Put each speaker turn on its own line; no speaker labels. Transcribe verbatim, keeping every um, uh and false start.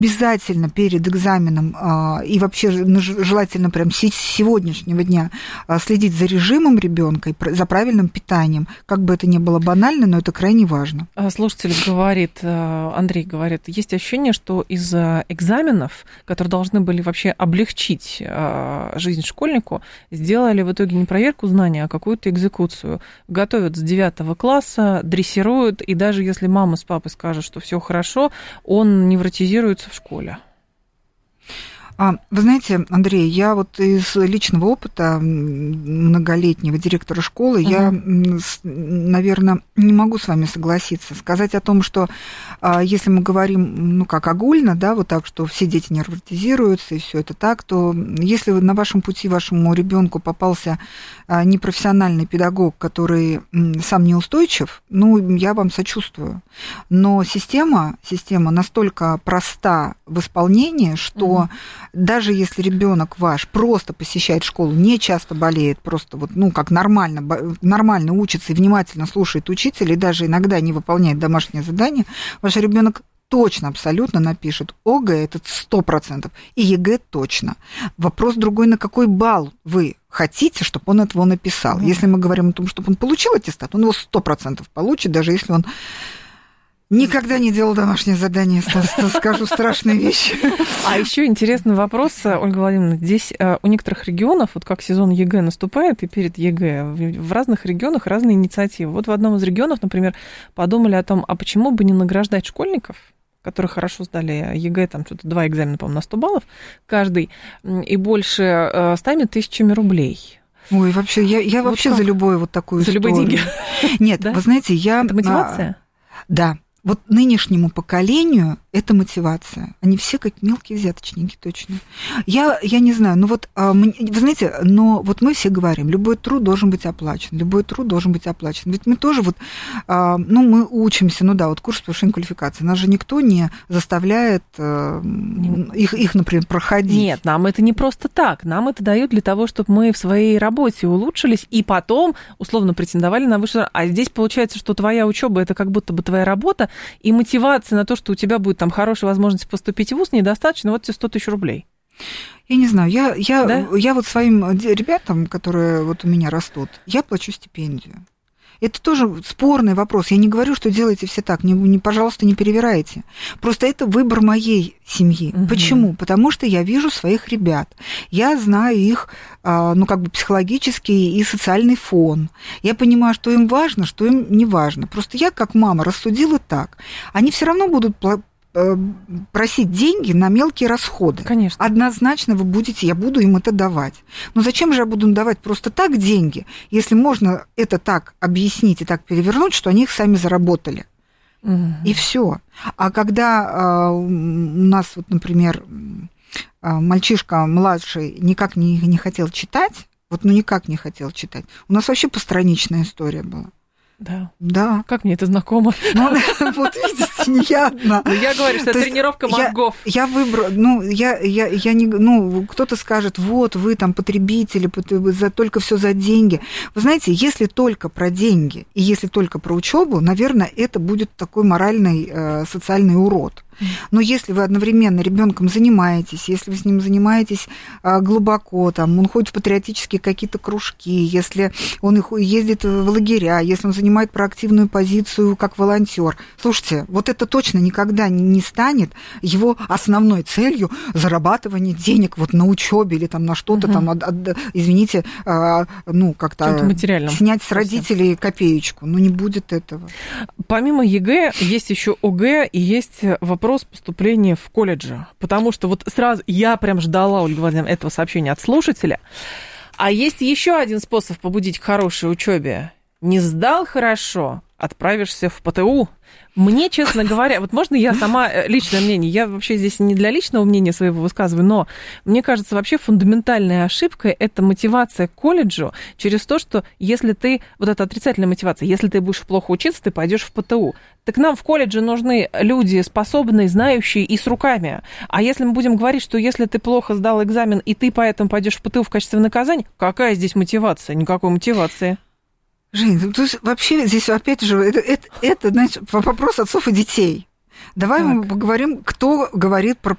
обязательно перед экзаменом и вообще желательно прям с сегодняшнего дня следить за режимом ребенка и за правильным питанием. Как бы это ни было банально, но это крайне важно.
Слушатель говорит, Андрей говорит, есть ощущение, что из-за экзаменов, которые должны были вообще облегчить жизнь школьнику, сделали в итоге не проверку знаний, а какую-то экзекуцию. Готовят с девятого класса, дрессируют, и даже если мама с папой скажут, что все хорошо, он невротизируется в школе.
Вы знаете, Андрей, я вот из личного опыта многолетнего директора школы, uh-huh. я, наверное, не могу с вами согласиться. Сказать о том, что если мы говорим, ну, как огульно, да, вот так, что все дети невротизируются, и все это так, то если на вашем пути вашему ребенку попался непрофессиональный педагог, который сам неустойчив, ну, я вам сочувствую. Но система, система настолько проста в исполнении, что uh-huh. даже если ребенок ваш просто посещает школу, не часто болеет, просто вот, ну, как нормально, нормально учится и внимательно слушает учителя, и даже иногда не выполняет домашнее задание, ваш ребенок точно, абсолютно напишет ОГЭ, это сто процентов, и ЕГЭ точно. Вопрос другой, на какой балл вы хотите, чтобы он этого написал. Mm-hmm. Если мы говорим о том, чтобы он получил аттестат, он его сто процентов получит, даже если он никогда не делал домашнее задание, скажу страшные вещи.
А еще интересный вопрос, Ольга Владимировна. Здесь у некоторых регионов, вот как сезон ЕГЭ наступает, и перед ЕГЭ, в разных регионах разные инициативы. Вот в одном из регионов, например, подумали о том, а почему бы не награждать школьников, которые хорошо сдали ЕГЭ, там что-то два экзамена, по-моему, на сто баллов каждый, и больше стами тысячами рублей.
Ой, вообще, я, я вот вообще как? за любую вот такую
за
историю.
За любые деньги?
Нет,
да?
Вы знаете, я...
Это мотивация?
А, да. Вот нынешнему поколению это мотивация. Они все как мелкие взяточники, точно. Я, я не знаю, ну вот, вы знаете, но вот мы все говорим, любой труд должен быть оплачен, любой труд должен быть оплачен. Ведь мы тоже вот, ну, мы учимся, ну да, вот курс повышения квалификации, нас же никто не заставляет их, их, например, проходить.
Нет, нам это не просто так, нам это дают для того, чтобы мы в своей работе улучшились и потом, условно, претендовали на высшее. А здесь получается, что твоя учеба это как будто бы твоя работа, и мотивация на то, что у тебя будет там хорошая возможность поступить в вуз, недостаточно, вот тебе сто тысяч рублей.
Я не знаю, я, я,
да?
я вот своим ребятам, которые вот у меня растут, я плачу стипендию. Это тоже спорный вопрос. Я не говорю, что делайте все так. Не, не, пожалуйста, не перевирайте. Просто это выбор моей семьи. Угу. Почему? Потому что я вижу своих ребят. Я знаю их, ну, как бы психологический и социальный фон. Я понимаю, что им важно, что им не важно. Просто я, как мама, рассудила так. Они все равно будут просить деньги на мелкие расходы.
Конечно.
Однозначно вы будете, я буду им это давать. Но зачем же я буду им давать просто так деньги, если можно это так объяснить и так перевернуть, что они их сами заработали? Угу. И все. А когда у нас, вот, например, мальчишка младший никак не, не хотел читать, вот ну никак не хотел читать, у нас вообще постраничная история была.
Да.
Да.
Как мне это знакомо?
Ну, вот видите, не я одна.
Ну, я говорю, что это тренировка мозгов.
Я, я выбрала, ну, я, я, я не, ну, кто-то скажет, вот, вы там потребители, за, только все за деньги. Вы знаете, если только про деньги и если только про учебу, наверное, это будет такой моральный, э, социальный урод. Но если вы одновременно ребенком занимаетесь, если вы с ним занимаетесь глубоко, там, он ходит в патриотические какие-то кружки, если он ездит в лагеря, если он занимает проактивную позицию как волонтер, слушайте, вот это точно никогда не станет его основной целью зарабатывание денег вот на учебе или там на что-то угу. там, от, от, извините, ну как-то снять с родителей копеечку, но не будет этого.
Помимо ЕГЭ есть еще ОГЭ и есть вопрос поступления в колледжи, потому что вот сразу я прям ждала, Ольга Владимировна, этого сообщения от слушателя. А есть еще один способ побудить к хорошей учебе. Не сдал хорошо, отправишься в ПТУ. Мне, честно говоря, вот можно я сама личное мнение, я вообще здесь не для личного мнения своего высказываю, но мне кажется, вообще фундаментальная ошибка – это мотивация к колледжу через то, что если ты, вот эта отрицательная мотивация, если ты будешь плохо учиться, ты пойдешь в ПТУ. Так нам в колледже нужны люди способные, знающие и с руками. А если мы будем говорить, что если ты плохо сдал экзамен, и ты поэтому пойдешь в ПТУ в качестве наказания, какая здесь мотивация? Никакой мотивации.
Жень, то есть вообще здесь опять же, это, это, это, знаешь, вопрос отцов и детей. Давай так. мы поговорим, кто говорит про